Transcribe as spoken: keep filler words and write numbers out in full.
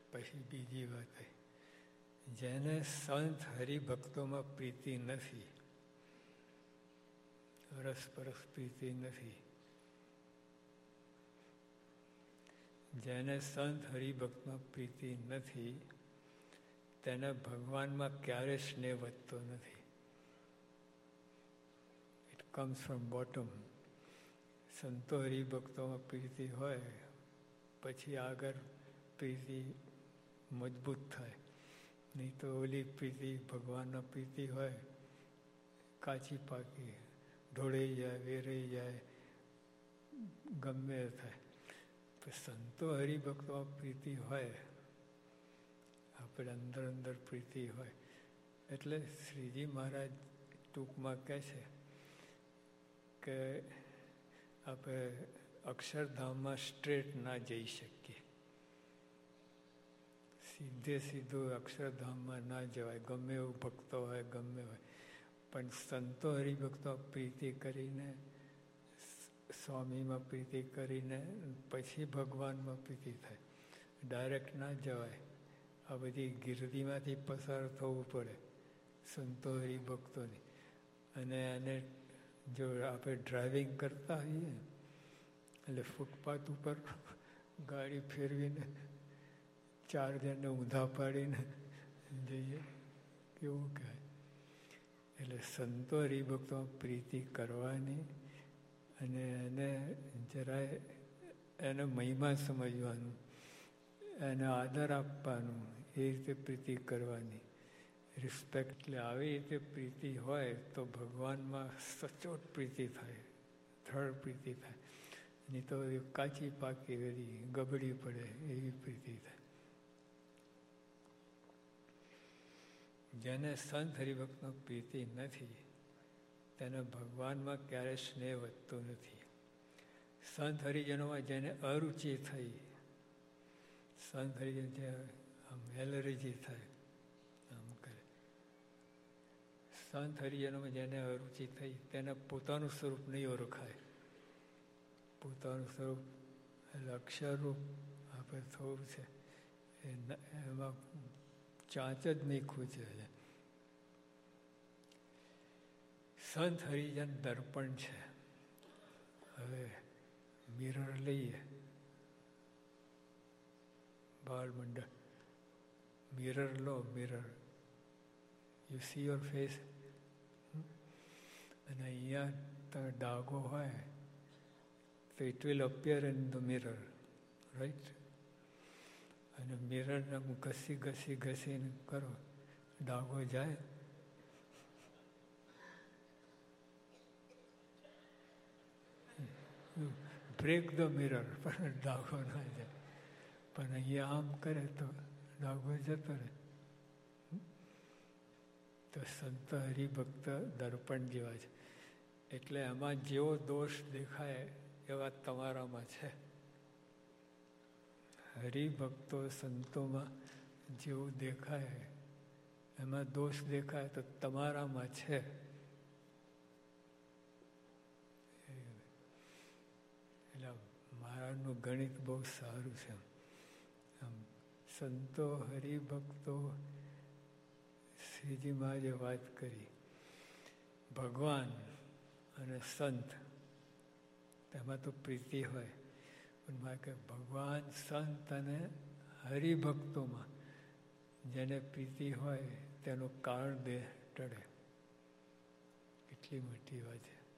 પછી બીજી વાત, જેને સંત હરિભક્તોમાં પ્રીતિ નથી, રસપરસ પ્રીતિ નથી, જેને સંત હરિભક્તમાં પ્રીતિ નથી, તેને ભગવાનમાં ક્યારે સ્નેહ વધતો નથી. It comes from bottom. સંતો હરિભક્તોમાં પ્રીતિ હોય પછી આગળ પ્રીતિ મજબૂત થાય. નહીં તો ઓલી પ્રીતિ ભગવાનના પ્રીતિ હોય કાચી પાકી, ઢોળાઈ જાય, વેરાઈ જાય, ગમે થાય. સંતો હરિભક્તોમાં પ્રીતિ હોય, આપણે અંદર અંદર પ્રીતિ હોય. એટલે શ્રીજી મહારાજ ટૂંકમાં કહે છે કે આપણે અક્ષરધામમાં સ્ટ્રેટ ના જઈ શકીએ, સીધે સીધું અક્ષરધામમાં ના જવાય. ગમે એવું ભક્તો હોય, ગમે હોય, પણ સંતો હરિભક્તો પ્રીતિ કરીને, સ્વામીમાં પ્રીતિ કરીને પછી ભગવાનમાં પ્રીતિ થાય. ડાયરેક્ટ ના જવાય. આ બધી ગીરદીમાંથી પસાર થવું પડે સંતો હરિભક્તોની. અને એને જો આપણે ડ્રાઇવિંગ કરતા હોઈએ એટલે ફૂટપાથ ઉપર ગાડી ફેરવીને ચાર જણને ઊંધા પાડીને જઈએ, કેવું કહે. એટલે સંતો હરિભક્તોમાં પ્રીતિ કરવાની અને એને જરાય એને મહિમા સમજવાનું, એને આદર આપવાનું, એ રીતે પ્રીતિ કરવાની, રિસ્પેક્ટ. એટલે આવી રીતે પ્રીતિ હોય તો ભગવાનમાં સચોટ પ્રીતિ થાય, દ્રઢ પ્રીતિ થાય. નહીં તો કાચી પાકી બધી ગબડી પડે એવી પ્રીતિ થાય. જેને સંત હરિભક્તમાં પ્રીતિ નથી તેને ભગવાનમાં ક્યારે સ્નેહ વધતો નથી. સંત હરિજનોમાં જેને અરુચિ થઈ, સંત હરિજન જે આમ એલર્જી થાય, આમ કરે. સંત હરિજનોમાં જેને અરુચિ થઈ તેને પોતાનું સ્વરૂપ નહીં ઓળખાય. પોતાનું સ્વરૂપ એટલે અક્ષરરૂપ આપણે થવું છે, એમાં ચાંચ જ નહીં ખૂચે. સંત હરિજન દર્પણ છે. હવે મિરર લઈએ, બાળ મંડળ, mirror law, mirror, you C your face. અને અહીંયા તમે ડાઘો હોય તો it will appear in the mirror, right? અને મિરરને ઘસી ઘસી ઘસીને કરો, ડાઘો જાય? બ્રેક ધ મિરર, પણ ડાઘો ના જાય. પણ અહીંયા આમ કરે તો ડાઘો જતો રહે. તો સંત હરિભક્ત દર્પણ જેવા છે. એટલે એમાં જેવો દોષ દેખાય એવા તમારામાં છે. હરિભક્તો સંતોમાં જેવું દેખાય એમાં દોષ દેખાય તો તમારામાં છે. એટલે મહારાજનું ગણિત બહુ સારું છે. આમ સંતો હરિભક્તો, શ્રીજી મહારાજે વાત કરી, ભગવાન અને સંત તેમાં તો પ્રીતિ હોય, પણ મારે કે ભગવાન, સંત અને હરિભક્તોમાં જેને પ્રીતિ હોય તેનું કારણ દેહ ટળે. કેટલી મોટી વાત છે.